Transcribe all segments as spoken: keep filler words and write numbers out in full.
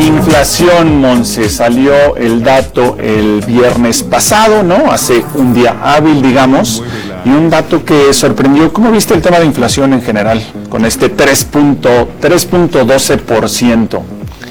Inflación, Monse, salió el dato el viernes pasado, ¿no? Hace un día hábil, digamos, y un dato que sorprendió. ¿Cómo viste el tema de inflación en general con este tres punto doce por ciento?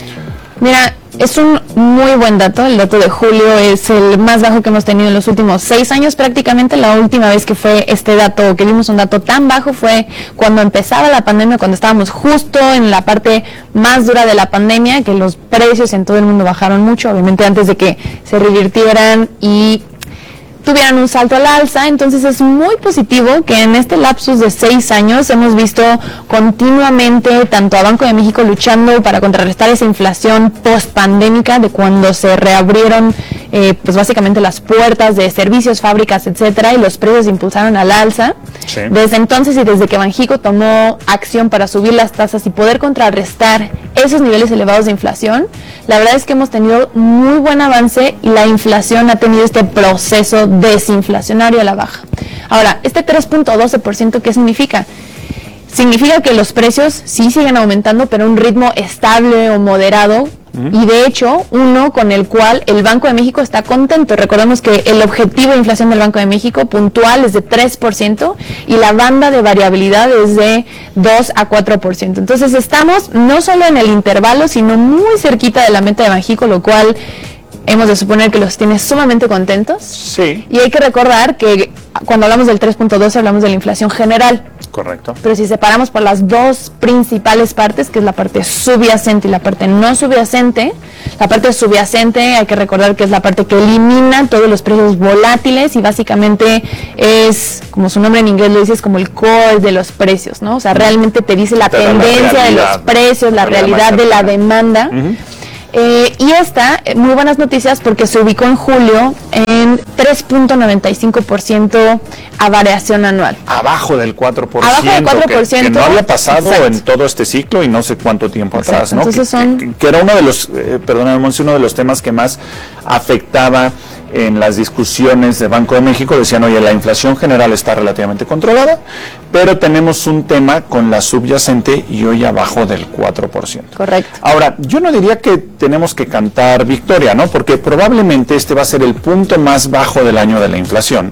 Mira, es un muy buen dato. El dato de julio es el más bajo que hemos tenido en los últimos seis años prácticamente. La última vez que fue este dato, que vimos un dato tan bajo, fue cuando empezaba la pandemia, cuando estábamos justo en la parte más dura de la pandemia, que los precios en todo el mundo bajaron mucho, obviamente antes de que se revirtieran y tuvieran un salto al alza. Entonces es muy positivo que en este lapsus de seis años hemos visto continuamente tanto a Banco de México luchando para contrarrestar esa inflación post-pandémica de cuando se reabrieron eh, pues básicamente las puertas de servicios, fábricas, etcétera, y los precios se impulsaron al alza. Sí. Desde entonces y desde que Banxico tomó acción para subir las tasas y poder contrarrestar esos niveles elevados de inflación, la verdad es que hemos tenido muy buen avance y la inflación ha tenido este proceso desinflacionario a la baja. Ahora, este tres punto doce por ciento, ¿qué significa? Significa que los precios sí siguen aumentando, pero a un ritmo estable o moderado, uh-huh. y de hecho, uno con el cual el Banco de México está contento. Recordemos que el objetivo de inflación del Banco de México puntual es de tres por ciento y la banda de variabilidad es de dos a cuatro por ciento. Entonces estamos no solo en el intervalo, sino muy cerquita de la meta de Banxico, lo cual hemos de suponer que los tiene sumamente contentos. Sí. Y hay que recordar que cuando hablamos del tres punto doce hablamos de la inflación general. Correcto. Pero si separamos por las dos principales partes, que es la parte subyacente y la parte no subyacente, la parte subyacente hay que recordar que es la parte que elimina todos los precios volátiles y básicamente es, como su nombre en inglés lo dice, es como el core de los precios, ¿no? O sea, realmente te dice la te tendencia la de los precios, la, la realidad de la demanda. Uh-huh. Eh, y esta, eh, muy buenas noticias porque se ubicó en julio en tres punto noventa y cinco por ciento a variación anual. Abajo del cuatro por ciento. Abajo del cuatro por ciento. Que, que no había pasado Exacto. en todo este ciclo y no sé cuánto tiempo Exacto. atrás, ¿no? Entonces que, son... que, que era uno de los, eh, perdóname, uno de los temas que más afectaba en las discusiones de Banco de México. Decían, oye, la inflación general está relativamente controlada, pero tenemos un tema con la subyacente y hoy abajo del cuatro por ciento. Correcto. Ahora, yo no diría que tenemos que cantar victoria, ¿no? Porque probablemente este va a ser el punto más bajo del año de la inflación.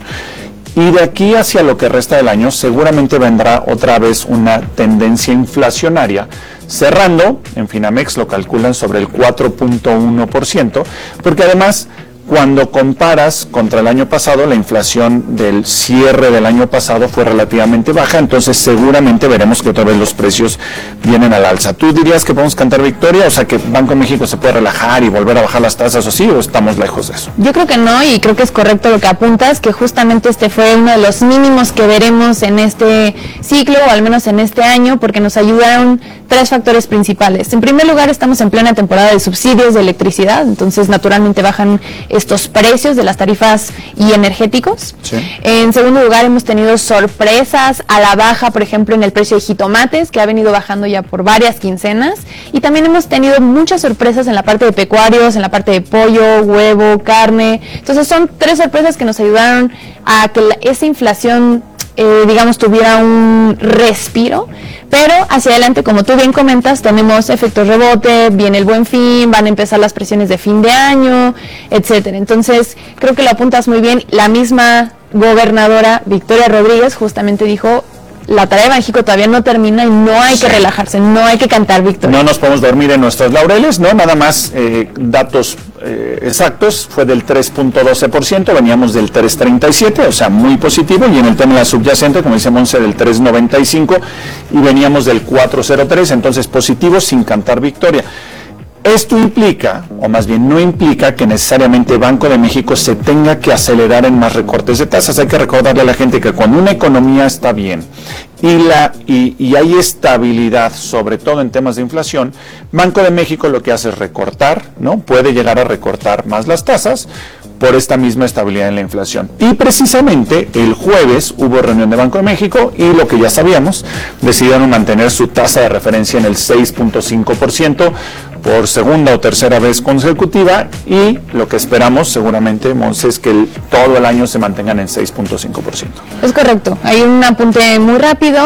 Y de aquí hacia lo que resta del año seguramente vendrá otra vez una tendencia inflacionaria, cerrando, en Finamex lo calculan sobre el cuatro punto uno por ciento, porque además, cuando comparas contra el año pasado, la inflación del cierre del año pasado fue relativamente baja, entonces seguramente veremos que otra vez los precios vienen al alza. ¿Tú dirías que podemos cantar victoria? O sea, que Banco de México se puede relajar y volver a bajar las tasas, o sí, o estamos lejos de eso. Yo creo que no, y creo que es correcto lo que apuntas, que justamente este fue uno de los mínimos que veremos en este ciclo, o al menos en este año, porque nos ayudaron tres factores principales. En primer lugar, estamos en plena temporada de subsidios de electricidad, entonces naturalmente bajan estos precios de las tarifas y energéticos. Sí. En segundo lugar, hemos tenido sorpresas a la baja, por ejemplo, en el precio de jitomates, que ha venido bajando ya por varias quincenas, y también hemos tenido muchas sorpresas en la parte de pecuarios, en la parte de pollo, huevo, carne. Entonces son tres sorpresas que nos ayudaron a que la, esa inflación Eh, digamos, tuviera un respiro, pero hacia adelante, como tú bien comentas, tenemos efectos rebote, viene el Buen Fin, van a empezar las presiones de fin de año, etcétera. Entonces, creo que lo apuntas muy bien. La misma gobernadora Victoria Rodríguez justamente dijo, la tarea de Banxico todavía no termina y no hay sí. que relajarse, no hay que cantar victoria. No nos podemos dormir en nuestros laureles, ¿no? Nada más eh, datos eh, exactos, fue del tres punto doce por ciento, veníamos del tres punto treinta y siete, o sea, muy positivo, y en el tema de la subyacente, como dice Monse, del tres punto noventa y cinco, y veníamos del cuatro punto cero tres, entonces positivo sin cantar victoria. Esto implica, o más bien no implica, que necesariamente Banco de México se tenga que acelerar en más recortes de tasas. Hay que recordarle a la gente que cuando una economía está bien y, la, y, y hay estabilidad, sobre todo en temas de inflación, Banco de México lo que hace es recortar, ¿no? Puede llegar a recortar más las tasas por esta misma estabilidad en la inflación. Y precisamente el jueves hubo reunión de Banco de México y lo que ya sabíamos, decidieron mantener su tasa de referencia en el seis punto cinco por ciento por segunda o tercera vez consecutiva, y lo que esperamos seguramente, Monse, es que el, todo el año se mantengan en seis punto cinco por ciento. Es correcto, hay un apunte muy rápido.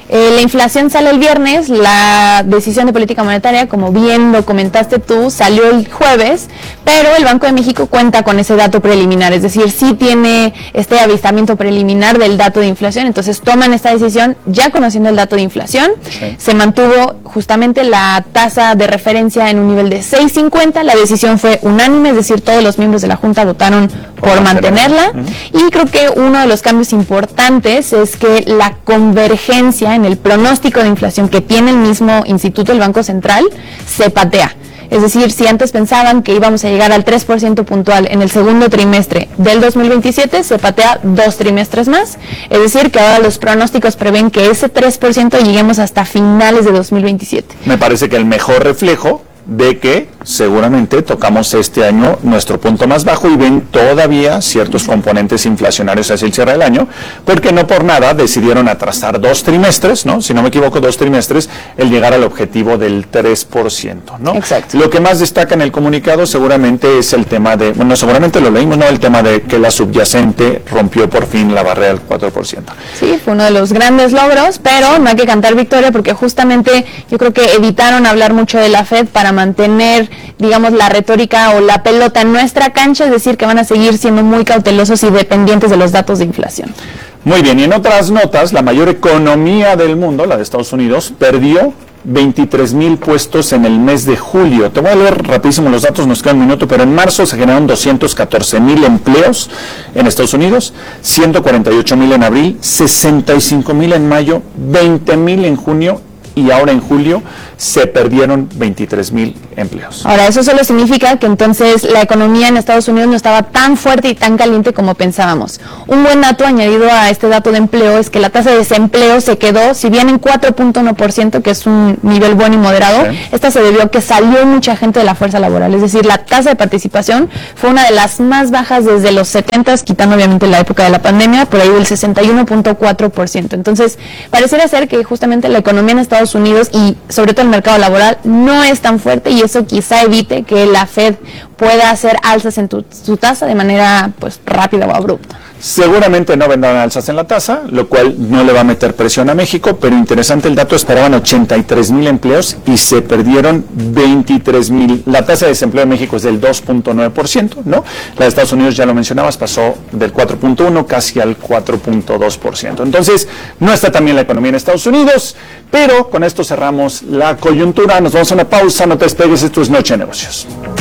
Eh, la inflación sale el viernes, la decisión de política monetaria, como bien lo comentaste tú, salió el jueves, pero el Banco de México cuenta con ese dato preliminar, es decir, sí tiene este avistamiento preliminar del dato de inflación, entonces toman esta decisión ya conociendo el dato de inflación. Sí. Se mantuvo justamente la tasa de referencia en un nivel de seis cincuenta, la decisión fue unánime, es decir, todos los miembros de la Junta votaron por, por mantenerla, uh-huh. Y creo que uno de los cambios importantes es que la convergencia en el pronóstico de inflación que tiene el mismo instituto, el Banco Central, se patea. Es decir, si antes pensaban que íbamos a llegar al tres por ciento puntual en el segundo trimestre del dos mil veintisiete, se patea dos trimestres más. Es decir, que ahora los pronósticos prevén que ese tres por ciento lleguemos hasta finales de dos mil veintisiete. Me parece que el mejor reflejo de que seguramente tocamos este año nuestro punto más bajo y ven todavía ciertos componentes inflacionarios hacia el cierre del año, porque no por nada decidieron atrasar dos trimestres, ¿no? Si no me equivoco, dos trimestres, el llegar al objetivo del tres por ciento, ¿no? Exacto. Lo que más destaca en el comunicado seguramente es el tema de, bueno, seguramente lo leímos, ¿no? El tema de que la subyacente rompió por fin la barrera del cuatro por ciento. Sí, fue uno de los grandes logros, pero no hay que cantar victoria porque justamente yo creo que evitaron hablar mucho de la Fed para mantener, digamos, la retórica o la pelota en nuestra cancha, es decir, que van a seguir siendo muy cautelosos y dependientes de los datos de inflación. Muy bien, y en otras notas, la mayor economía del mundo, la de Estados Unidos, perdió veintitrés mil puestos en el mes de julio. Te voy a leer rapidísimo los datos, nos queda un minuto, pero en marzo se generaron doscientos catorce mil empleos en Estados Unidos, ciento cuarenta y ocho mil en abril, sesenta y cinco mil en mayo, veinte mil en junio, y ahora en julio se perdieron veintitrés mil empleos. Ahora, eso solo significa que entonces la economía en Estados Unidos no estaba tan fuerte y tan caliente como pensábamos. Un buen dato añadido a este dato de empleo es que la tasa de desempleo se quedó, si bien en cuatro punto uno por ciento, que es un nivel bueno y moderado, sí. Esta se debió a que salió mucha gente de la fuerza laboral, es decir, la tasa de participación fue una de las más bajas desde los setentas, quitando obviamente la época de la pandemia, por ahí del sesenta y uno punto cuatro por ciento. Entonces, pareciera ser que justamente la economía en Estados Unidos y sobre todo el mercado laboral no es tan fuerte y eso quizá evite que la Fed pueda hacer alzas en tu, su tasa de manera pues rápida o abrupta. Seguramente no vendrán alzas en la tasa, lo cual no le va a meter presión a México, pero interesante el dato, esperaban ochenta y tres mil empleos y se perdieron veintitrés mil. La tasa de desempleo de México es del dos punto nueve por ciento, ¿no? La de Estados Unidos, ya lo mencionabas, pasó del cuatro punto uno casi al cuatro punto dos por ciento. Entonces, no está tan bien la economía en Estados Unidos, pero con esto cerramos la coyuntura. Nos vamos a una pausa, no te despegues, esto es Noche de Negocios.